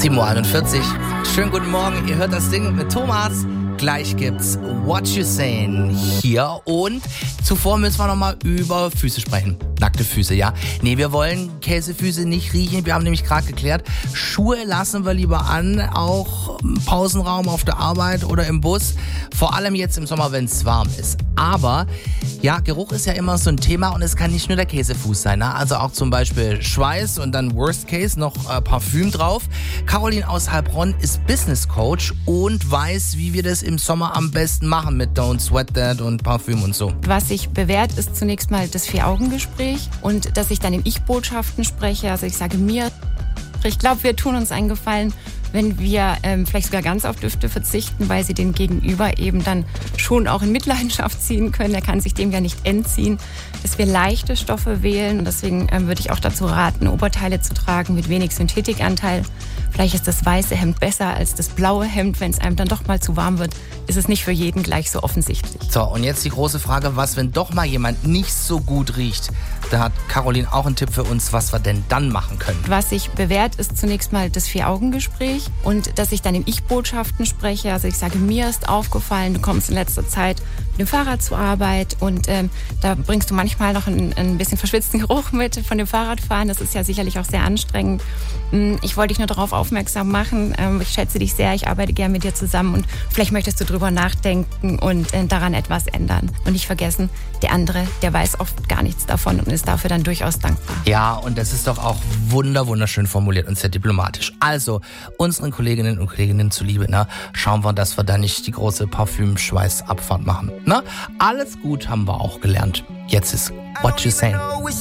7:41 Uhr. Schönen guten Morgen, ihr hört das Ding mit Thomas. Gleich gibt's What You Saying hier und zuvor müssen wir nochmal über Füße sprechen. Nackte Füße, ja. Nee, wir wollen Käsefüße nicht riechen. Wir haben nämlich gerade geklärt, Schuhe lassen wir lieber an, auch im Pausenraum auf der Arbeit oder im Bus. Vor allem jetzt im Sommer, wenn es warm ist. Aber ja, Geruch ist ja immer so ein Thema und es kann nicht nur der Käsefuß sein. Ne? Also auch zum Beispiel Schweiß und dann Worst Case noch Parfüm drauf. Caroline aus Heilbronn ist Business Coach und weiß, wie wir das im Sommer am besten machen mit Don't Sweat That und Parfüm und so. Was sich bewährt, ist zunächst mal das 4-Augen-Gespräch und dass ich dann in Ich-Botschaften spreche. Also ich sage mir, ich glaube, wir tun uns einen Gefallen, wenn wir vielleicht sogar ganz auf Düfte verzichten, weil sie den Gegenüber eben dann schon auch in Mitleidenschaft ziehen können. Er kann sich dem ja nicht entziehen, dass wir leichte Stoffe wählen. Und deswegen würde ich auch dazu raten, Oberteile zu tragen mit wenig Synthetikanteil. Vielleicht ist das weiße Hemd besser als das blaue Hemd. Wenn es einem dann doch mal zu warm wird, ist es nicht für jeden gleich so offensichtlich. So, und jetzt die große Frage, was, wenn doch mal jemand nicht so gut riecht? Da hat Caroline auch einen Tipp für uns, was wir denn dann machen können. Was sich bewährt, ist zunächst mal das 4-Augen-Gespräch und dass ich dann in Ich-Botschaften spreche. Also ich sage, mir ist aufgefallen, du kommst in letzter Zeit mit dem Fahrrad zur Arbeit und da bringst du manchmal noch ein bisschen verschwitzten Geruch mit von dem Fahrradfahren. Das ist ja sicherlich auch sehr anstrengend. Ich wollte dich nur darauf aufmerksam machen. Ich schätze dich sehr, ich arbeite gerne mit dir zusammen und vielleicht möchtest du drüber nachdenken und daran etwas ändern. Und nicht vergessen, der andere, der weiß oft gar nichts davon und ist dafür dann durchaus dankbar. Ja, und das ist doch auch wunderschön formuliert und sehr diplomatisch. Also, unseren Kolleginnen und Kollegen zuliebe, schauen wir, dass wir da nicht die große Parfüm-Schweiß-Abfahrt machen. Alles gut haben wir auch gelernt. Jetzt ist What You Saying.